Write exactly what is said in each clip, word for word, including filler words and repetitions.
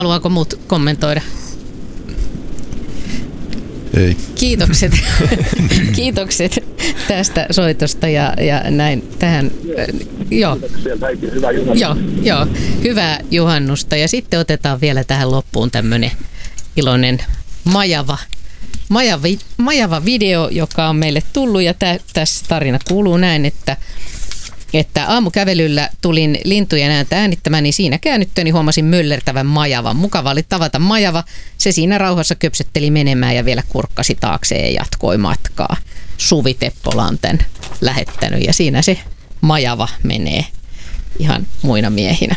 Haluaako muut kommentoida? Ei. Kiitokset. Kiitokset tästä soitosta ja, ja näin tähän. Joo. Joo, joo. Hyvää juhannusta. Ja sitten otetaan vielä tähän loppuun tämmöinen iloinen majava, majava, majava video, joka on meille tullut. Ja tä, tässä tarina kuuluu näin, että että aamukävelyllä tulin lintujen ääntä äänittämään, niin siinä käännyttöni huomasin möllertävän majavan. Mukava oli tavata majava. Se siinä rauhassa köpsötteli menemään ja vielä kurkkasi taakseen ja jatkoi matkaa. Suvi Teppola on tämän lähettänyt ja siinä se majava menee ihan muina miehinä.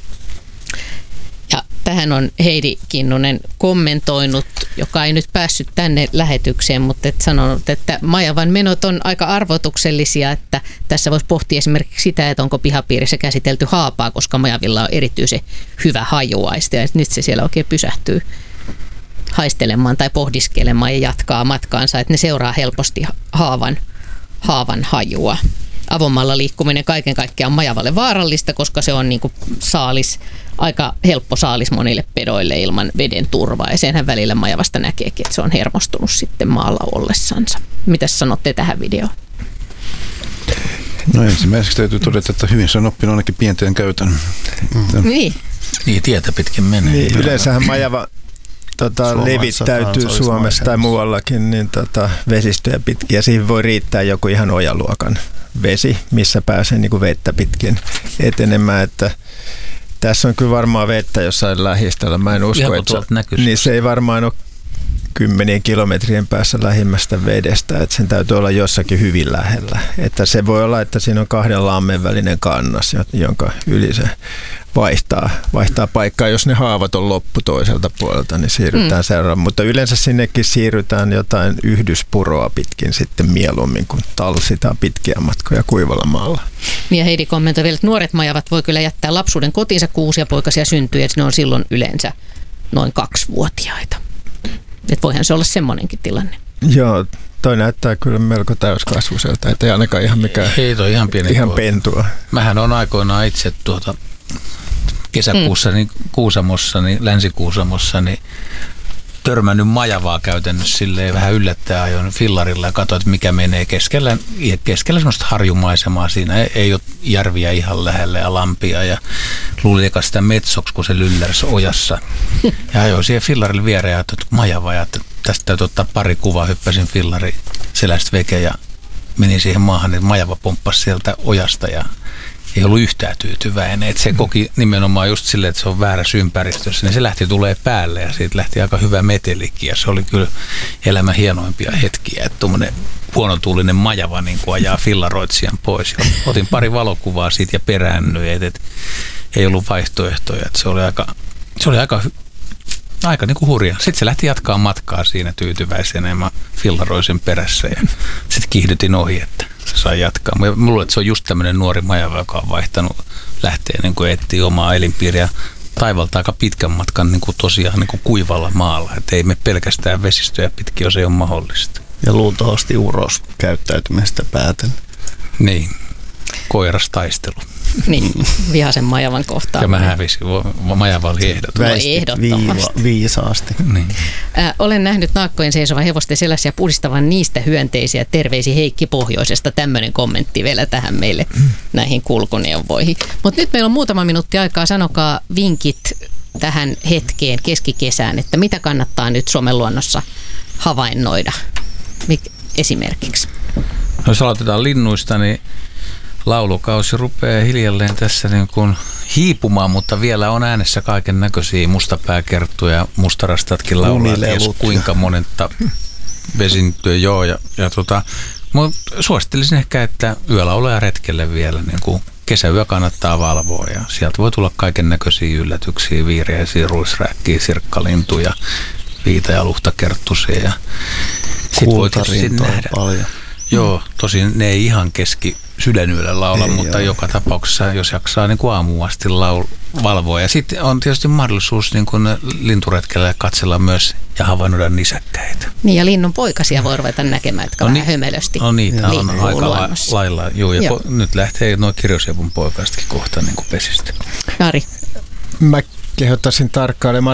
Ja tähän on Heidi Kinnunen kommentoinut, joka ei nyt päässyt tänne lähetykseen, mutta et sanonut, että majavan menot on aika arvotuksellisia, että tässä voisi pohtia esimerkiksi sitä, että onko pihapiirissä käsitelty haapaa, koska majavilla on erityisen hyvä hajuaisti ja nyt se siellä oikein pysähtyy haistelemaan tai pohdiskelemaan ja jatkaa matkaansa, että ne seuraa helposti haavan, haavan hajua. Avomaalla liikkuminen kaiken kaikkiaan on majavalle vaarallista, koska se on niin kuin saalis, aika helppo saalis monille pedoille ilman veden turvaa. Ja senhän välillä majavasta näkeekin, että se on hermostunut sitten maalla ollessansa. Mitäs sanotte tähän videoon? No ensimmäiseksi täytyy todeta, että hyvin se on oppinut ainakin pienteen käytön. Mm. Niin. Niin, tietä pitkin menee. Niin, yleensähän majava tota, levittäytyy Suomessa tai muuallakin niin, tota, vesistöjä pitkin ja siihen voi riittää joku ihan ojaluokan vesi, missä pääsee niin kuin vettä pitkin etenemään, että tässä on kyllä varmaan vettä jossain lähistöllä. Mä en usko, että niin se ei varmaan ole kymmenien kilometrien päässä lähimmästä vedestä, että sen täytyy olla jossakin hyvin lähellä. Että se voi olla, että siinä on kahden lammen välinen kannas, jonka yli se vaihtaa, vaihtaa paikkaa. Jos ne haavat on loppu toiselta puolelta, niin siirrytään mm. seuraavaan. Mutta yleensä sinnekin siirrytään jotain yhdyspuroa pitkin sitten mieluummin, kun talsitaan pitkiä matkoja kuivalla maalla. Niin ja Heidi kommentoi vielä, että nuoret majavat voi kyllä jättää lapsuuden kotiinsa, kun uusia poikasia syntyy, että ne on silloin yleensä noin kaksivuotiaita. Että voihan se olla semmoinenkin tilanne. Joo, toi näyttää kyllä melko täyskasvuiselta, että ei ainakaan ihan mikään ei toi ihan, pieni ihan pentua. Mähän on aikoinaan itse tuota kesäkuussa niin Kuusamossa, niin Länsi-Kuusamossa, niin törmännyt majavaa käytännössä silleen vähän yllättäen ajoin fillarilla ja katsoin, että mikä menee keskellä, keskellä semmoista harjumaisemaa siinä. Ei, ei ole järviä ihan lähellä ja lampia ja luulin eka sitä metsoksi, kun se lyllärsi ojassa. Ja ajoin siihen fillarille viereen ja ajattelin, että majava ja että tästä täytyy ottaa pari kuvaa, hyppäsin fillari selästä veke ja menin siihen maahan, että majava pomppasi sieltä ojasta ja ei ollut yhtään tyytyväinen. Että se koki nimenomaan just silleen, että se on väärässä ympäristössä, niin se lähti tulee päälle ja siitä lähti aika hyvä metelikin ja se oli kyllä elämän hienoimpia hetkiä, että tuommoinen huonotuulinen majava niin kuin ajaa fillaroitsijan pois. Ja otin pari valokuvaa siitä ja peräännyin, että, että ei ollut vaihtoehtoja, että se oli aika, se oli aika, aika niin kuin hurja. Sitten se lähti jatkaa matkaa siinä tyytyväisenä ja mä fillaroin sen perässä ja sitten kiihdytin ohi, että se sai jatkaa. Mä luulen, että se on just tämmöinen nuori majava, joka on vaihtanut lähteä niin kuin etsiä omaa elinpiiriä taivalta aika pitkän matkan niin kuin tosiaan niin kuin kuivalla maalla. Että ei me pelkästään vesistöjä pitkin, jos ei ole mahdollista. Ja luultavasti uros käyttäytymisestä päätellä. Niin, koiras taistelu. Niin, vihaisen majavan kohtaan. Ja mä hävisin, majava oli ehdoton. Ehdottomasti. Viisaasti. Niin. Äh, olen nähnyt naakkojen seisovan hevosten selässä ja pudistavan niistä hyönteisiä. Terveisi Heikki Pohjoisesta. Tämmöinen kommentti vielä tähän meille näihin kulkuneuvoihin. Mutta nyt meillä on muutama minuutti aikaa. Sanokaa vinkit tähän hetkeen keskikesään, että mitä kannattaa nyt Suomen luonnossa havainnoida. Mik- esimerkiksi. No, jos aloitetaan linnuista, niin laulukausi rupeaa hiljalleen tässä niin kuin hiipumaan, mutta vielä on äänessä kaiken näköisiä mustapääkerttuja, mustarastatkin laulaa, ties kuinka monetta vesintyä, joo. Ja, ja tota, suosittelisin ehkä, että yölauloja retkelle vielä, niin kuin kesäyö kannattaa valvoa ja sieltä voi tulla kaiken näköisiä yllätyksiä, viiriäisiä, ruisrääkkiä, sirkkalintuja, viita- ja luhtakerttusia. Ja sitten voi tietysti nähdä. Paljon. Joo, tosin ne ei ihan keski sydänyöllä laula, ei, mutta joo. Joka tapauksessa, jos jaksaa niin kuin aamuun asti laul- valvoa. Ja sitten on tietysti mahdollisuus niin kuin linturetkellä katsella myös ja havainnoida nisäkkäitä. Niin ja linnun poikasia voi ruveta näkemään, jotka no, vähän hömelösti no niitä on aika la- lailla. Joo, ja joo. Po- nyt lähtee nuo kirjosjavun poikaistakin kohta niin kuin pesistä. Jari. Mä kehottaisin tarkkailemaan